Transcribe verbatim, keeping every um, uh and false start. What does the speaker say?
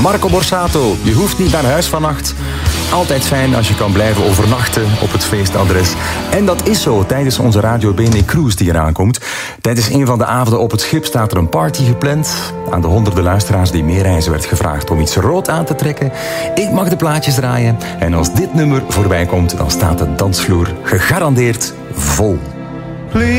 Marco Borsato, je hoeft niet naar huis vannacht. Altijd fijn als je kan blijven overnachten op het feestadres. En dat is zo tijdens onze Radio B N Cruise die eraan komt. Tijdens een van de avonden op het schip staat er een party gepland. Aan de honderden luisteraars die meereizen werd gevraagd om iets rood aan te trekken. Ik mag de plaatjes draaien. En als dit nummer voorbij komt, dan staat de dansvloer gegarandeerd vol.